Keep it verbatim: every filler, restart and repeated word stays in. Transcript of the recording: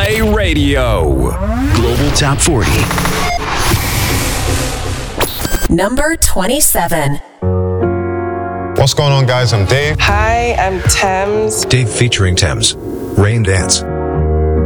Play Radio. Global Top forty. Number twenty-seven. What's going on, guys? I'm Dave. Hi, I'm Thames. Dave featuring Thames. Rain Dance.